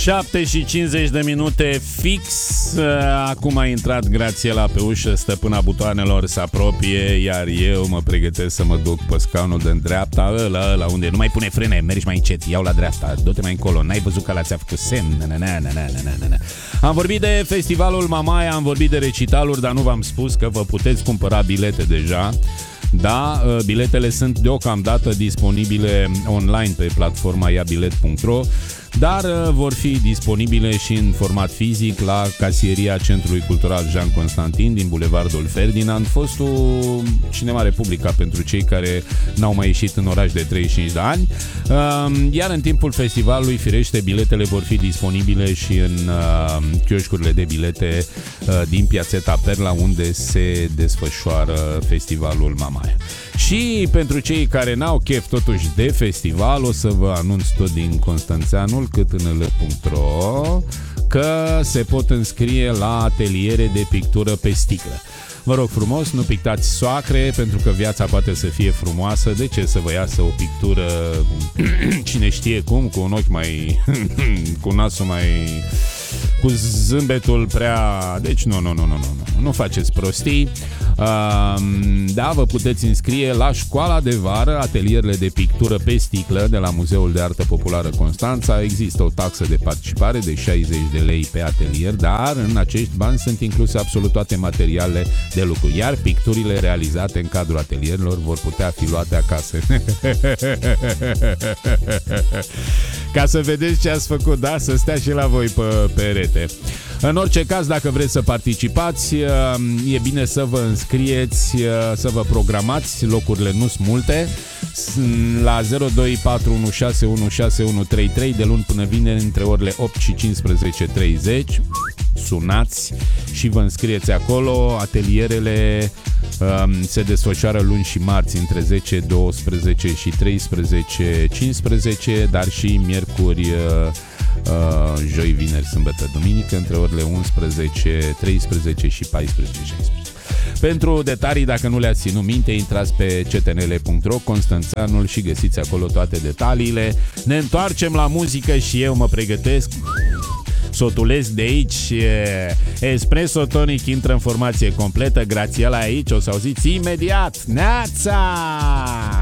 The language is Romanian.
7:50 fix. Acum a intrat Grațiela pe ușă, stăpâna butoanelor se apropie, iar eu mă pregătesc să mă duc pe scaunul de-n dreapta, ăla unde nu mai pune frene, mergi mai încet, iau la dreapta, du-te mai încolo, n-ai văzut că ăla ți-a făcut semn. Am vorbit de festivalul Mamaia, am vorbit de recitaluri, dar nu v-am spus că vă puteți cumpăra bilete deja. Da, biletele sunt deocamdată disponibile online pe platforma iabilet.ro, dar vor fi disponibile și în format fizic la casieria Centrului Cultural Jean Constantin din Bulevardul Ferdinand, fostul Cinema Republica pentru cei care n-au mai ieșit în oraș de 35 de ani. Iar în timpul festivalului, firește, biletele vor fi disponibile și în chioșcurile de bilete din Piațeta Perla, unde se desfășoară festivalul Mamaia. Și pentru cei care n-au chef totuși de festival, o să vă anunț tot din Constanțeanul, cât în l.ro, că se pot înscrie la ateliere de pictură pe sticlă. Vă rog frumos, nu pictați soacre, pentru că viața poate să fie frumoasă. De ce să vă iasă o pictură, cine știe cum, cu un ochi mai... cu nasul mai... cu zâmbetul prea... Deci nu faceți prostii. Da, vă puteți înscrie la școala de vară, atelierele de pictură pe sticlă de la Muzeul de Artă Populară Constanța. Există o taxă de participare de 60 de lei pe atelier, dar în acești bani sunt incluse absolut toate materialele de lucru, iar picturile realizate în cadrul atelierilor vor putea fi luate acasă. Ca să vedeți ce ați făcut, da? Să stea și la voi pe perete. În orice caz, dacă vreți să participați, e bine să vă înscrieți, să vă programați, locurile nu sunt multe, la 0241616133 de luni până vineri între orele 8 și 15:30. Sunați și vă înscrieți acolo. Atelierele se desfășoară luni și marți între 10, 12 și 13, 15, dar și miercuri, joi, vineri, sâmbătă, duminică între orele 11, 13 și 14, 16. Pentru detalii, dacă nu le-ați ținut minte, intrați pe ctnl.ro, Constanțeanul, și găsiți acolo toate detaliile. Ne întoarcem la muzică și eu mă pregătesc sotulesc de aici. Espresso Tonic intră în formație completă. Grațiela aici, o să auziți imediat. Neața!